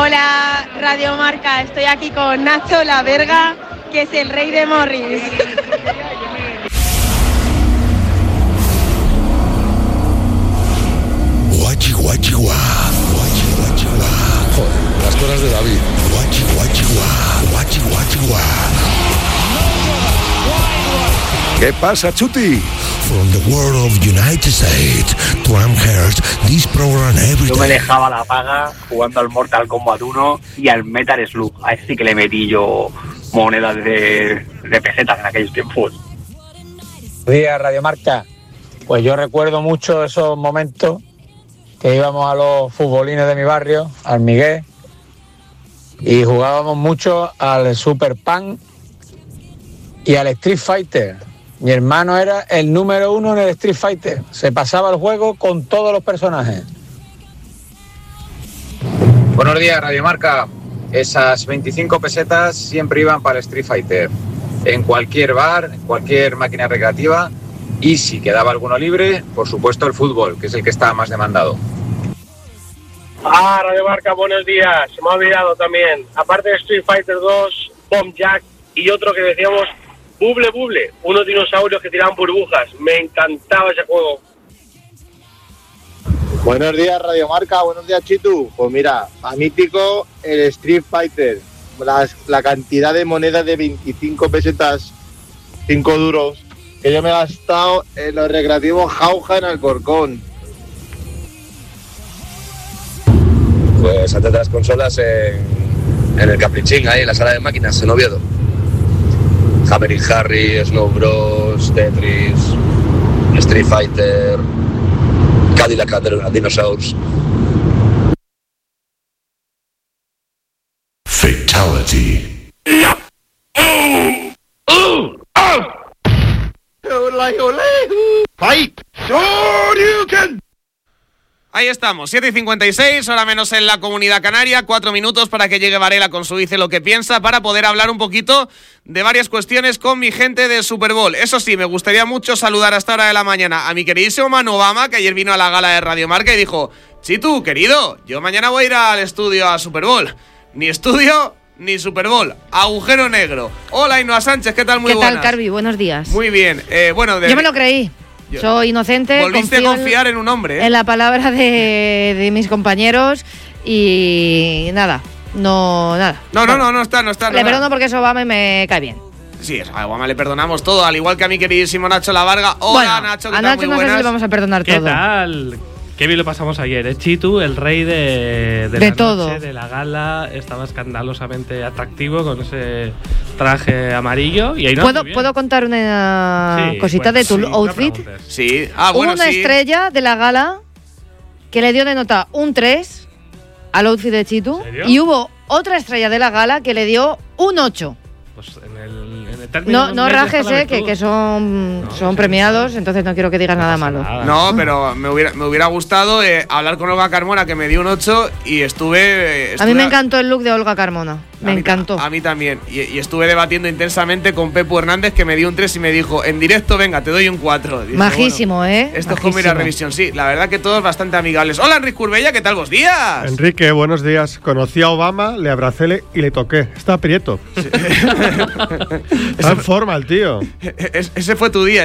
Hola, Radio Marca. Estoy aquí con Nacho La Verga, que es el rey de Morris. Guachi, guachi, guá. Guachi, guachi, guá. Joder, las cosas de David. Guachi, guachi, guá. Guachi, guachi, guá. ¿Qué pasa, Chuti? From the world of United States to Amherst, this program every Yo me day. dejaba la paga jugando al Mortal Kombat 1 y al Metal Slug. A ese sí que le metí yo monedas de pesetas en aquellos tiempos. Buenos días, Radio Marca. Pues yo recuerdo mucho esos momentos que íbamos a los futbolines de mi barrio, al Miguel, y jugábamos mucho al Super Pan y al Street Fighter. Mi hermano era el número 1 en el Street Fighter. Se pasaba el juego con todos los personajes. Buenos días, Radio Marca. Esas 25 pesetas siempre iban para el Street Fighter. En cualquier bar, en cualquier máquina recreativa. Y si quedaba alguno libre, por supuesto el fútbol, que es el que está más demandado. Radio Marca, buenos días. Se me ha olvidado también. Aparte de Street Fighter 2, Bomb Jack y otro que decíamos Bubble Bubble, unos dinosaurios que tiraban burbujas. Me encantaba ese juego. Buenos días, Radio Marca. Buenos días, Chitu. Pues mira, a mítico el Street Fighter. La cantidad de monedas de 25 pesetas, 5 duros, que yo me he gastado en los recreativos Jauja en Alcorcón. Pues antes de las consolas en el Caprichín, ahí en la sala de máquinas, en Oviedo. Hammer y Harry, Snow Bros, Tetris, Street Fighter, Cadillac and Dinosaurs. Fatality. Fight. Ahí estamos, 7:56, hora menos en la Comunidad Canaria, 4 minutos para que llegue Varela con su Dice lo que piensa, para poder hablar un poquito de varias cuestiones con mi gente de Super Bowl. Eso sí, me gustaría mucho saludar a esta hora de la mañana a mi queridísimo Manu Obama, que ayer vino a la gala de Radio Marca y dijo: Chitu, querido, yo mañana voy a ir al estudio a Super Bowl. Ni estudio ni Super Bowl, agujero negro. Hola, Ainhoa Sánchez, ¿qué tal? Muy buenas. ¿Qué tal, Carvi? Buenos días. Muy bien, Yo me lo creí. Soy inocente. Volviste a confiar en un hombre, ¿eh? En la palabra de mis compañeros y nada. No está. Le perdono porque es Obama y me cae bien. Sí, a Obama le perdonamos todo, al igual que a mi queridísimo Nacho La Varga. Hola, bueno, Nacho, ¿qué a tal? Nacho Muy no sé buenas. si le vamos a perdonar ¿Qué todo. ¿Qué tal? Qué bien lo pasamos ayer, Chitu, el rey de la todo. noche, de la gala, estaba escandalosamente atractivo con ese traje amarillo. Y ahí ¿Puedo contar una cosita de tu outfit? Sí, Hubo una estrella de la gala que le dio de nota un 3 al outfit de Chitu. ¿En serio? Y hubo otra estrella de la gala que le dio un 8. Pues en el término No rajes, que son premiados, entonces no quiero que digas nada malo. No, pero me hubiera gustado hablar con Olga Carmona, que me dio un 8 y estuve... A mí me encantó el look de Olga Carmona. Me encantó. A mí también. Y estuve debatiendo intensamente con Pepu Hernández, que me dio un 3 y me dijo: en directo, venga, te doy un 4. Dije, majísimo, bueno, ¿eh? Esto es como ir a revisión, sí. La verdad que todos bastante amigables. Hola, Enrique Curbella, ¿qué tal? Buenos días. Enrique, buenos días. Conocí a Obama, le abracé y le toqué. Está prieto. Sí. Está en forma el tío. Ese fue tu día.